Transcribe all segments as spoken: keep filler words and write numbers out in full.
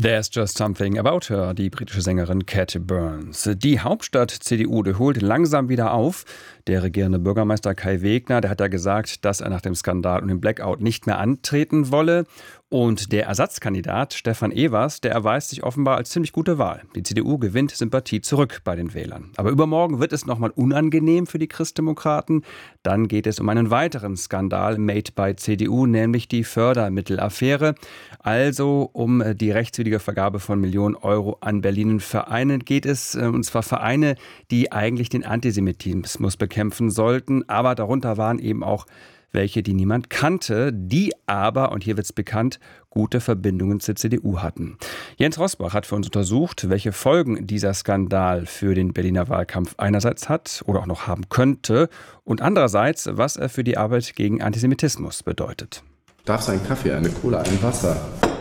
There's Just Something About Her, die britische Sängerin Cat Burns. Die Hauptstadt-C D U, die holt langsam wieder auf. Der regierende Bürgermeister Kai Wegner, der hat ja gesagt, dass er nach dem Skandal und dem Blackout nicht mehr antreten wolle. Und der Ersatzkandidat Stefan Evers, der erweist sich offenbar als ziemlich gute Wahl. Die C D U gewinnt Sympathie zurück bei den Wählern. Aber übermorgen wird es nochmal unangenehm für die Christdemokraten. Dann geht es um einen weiteren Skandal made by C D U, nämlich die Fördermittelaffäre. Also um die rechtswidrige Vergabe von Millionen Euro an Berliner Vereinen geht es. Und zwar Vereine, die eigentlich den Antisemitismus bekämpfen sollten. Aber darunter waren eben auch welche, die niemand kannte, die aber, und hier wird es bekannt, gute Verbindungen zur C D U hatten. Jens Rosbach hat für uns untersucht, welche Folgen dieser Skandal für den Berliner Wahlkampf einerseits hat oder auch noch haben könnte und andererseits, was er für die Arbeit gegen Antisemitismus bedeutet. Darf sein Kaffee, eine Cola, ein Wasser?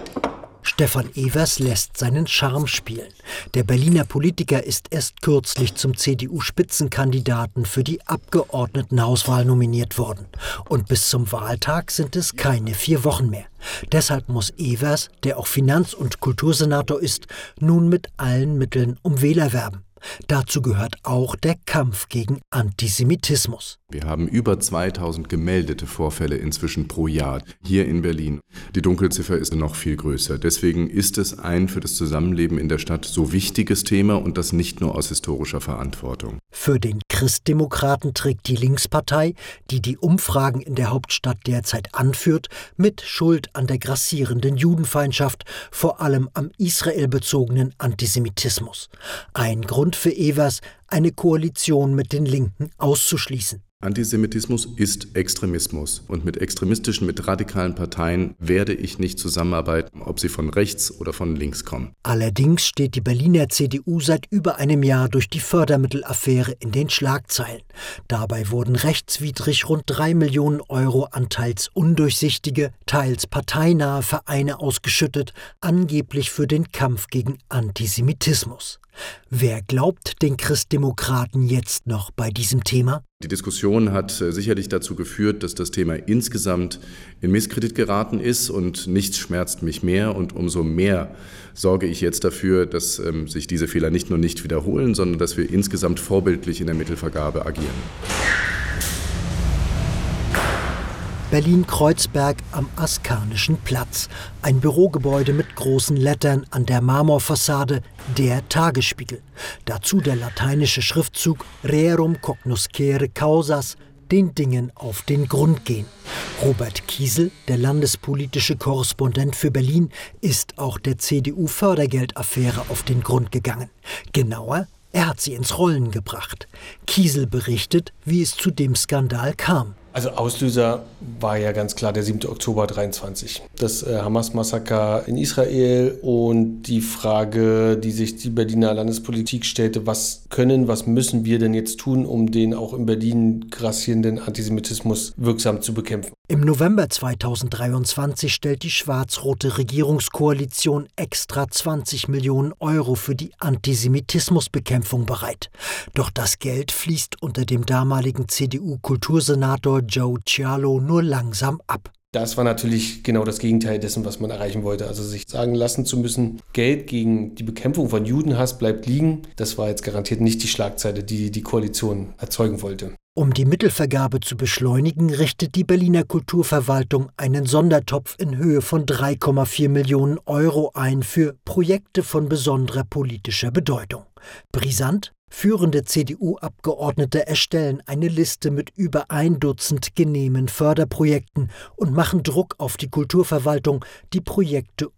Stefan Evers lässt seinen Charme spielen. Der Berliner Politiker ist erst kürzlich zum C D U-Spitzenkandidaten für die Abgeordnetenhauswahl nominiert worden. Und bis zum Wahltag sind es keine vier Wochen mehr. Deshalb muss Evers, der auch Finanz- und Kultursenator ist, nun mit allen Mitteln um Wähler werben. Dazu gehört auch der Kampf gegen Antisemitismus. Wir haben über zweitausend gemeldete Vorfälle inzwischen pro Jahr hier in Berlin. Die Dunkelziffer ist noch viel größer. Deswegen ist es ein für das Zusammenleben in der Stadt so wichtiges Thema und das nicht nur aus historischer Verantwortung. Für den Christdemokraten trägt die Linkspartei, die die Umfragen in der Hauptstadt derzeit anführt, mit Schuld an der grassierenden Judenfeindschaft, vor allem am israelbezogenen Antisemitismus. Ein Grund für Evers, eine Koalition mit den Linken auszuschließen. Antisemitismus ist Extremismus und mit extremistischen, mit radikalen Parteien werde ich nicht zusammenarbeiten, ob sie von rechts oder von links kommen. Allerdings steht die Berliner C D U seit über einem Jahr durch die Fördermittelaffäre in den Schlagzeilen. Dabei wurden rechtswidrig rund drei Millionen Euro an teils undurchsichtige, teils parteinahe Vereine ausgeschüttet, angeblich für den Kampf gegen Antisemitismus. Wer glaubt den Christdemokraten jetzt noch bei diesem Thema? Die Diskussion hat sicherlich dazu geführt, dass das Thema insgesamt in Misskredit geraten ist und nichts schmerzt mich mehr und umso mehr sorge ich jetzt dafür, dass ähm, sich diese Fehler nicht nur nicht wiederholen, sondern dass wir insgesamt vorbildlich in der Mittelvergabe agieren. Berlin-Kreuzberg am Askanischen Platz. Ein Bürogebäude mit großen Lettern an der Marmorfassade, der Tagesspiegel. Dazu der lateinische Schriftzug Rerum cognoscere causas, den Dingen auf den Grund gehen. Robert Kiesel, der landespolitische Korrespondent für Berlin, ist auch der C D U-Fördergeldaffäre auf den Grund gegangen. Genauer, er hat sie ins Rollen gebracht. Kiesel berichtet, wie es zu dem Skandal kam. Also Auslöser war ja ganz klar der siebte Oktober dreiundzwanzig. Das äh, Hamas-Massaker in Israel und die Frage, die sich die Berliner Landespolitik stellte, was können, was müssen wir denn jetzt tun, um den auch in Berlin grassierenden Antisemitismus wirksam zu bekämpfen. Im November zweitausenddreiundzwanzig stellt die schwarz-rote Regierungskoalition extra zwanzig Millionen Euro für die Antisemitismusbekämpfung bereit. Doch das Geld fließt unter dem damaligen C D U-Kultursenator Joe Cialo nur langsam ab. Das war natürlich genau das Gegenteil dessen, was man erreichen wollte. Also sich sagen lassen zu müssen, Geld gegen die Bekämpfung von Judenhass bleibt liegen, das war jetzt garantiert nicht die Schlagzeile, die die Koalition erzeugen wollte. Um die Mittelvergabe zu beschleunigen, richtet die Berliner Kulturverwaltung einen Sondertopf in Höhe von drei Komma vier Millionen Euro ein für Projekte von besonderer politischer Bedeutung. Brisant? Führende C D U-Abgeordnete erstellen eine Liste mit über ein Dutzend genehmen Förderprojekten und machen Druck auf die Kulturverwaltung, die Projekte